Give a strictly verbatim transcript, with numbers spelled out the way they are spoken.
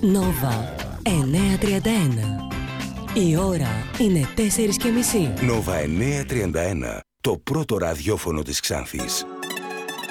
Νόβα εννιακόσια τριάντα ένα. Η ώρα είναι τέσσερις και μισή. Νόβα εννιακόσια τριάντα ένα. Το πρώτο ραδιόφωνο της Ξάνθης.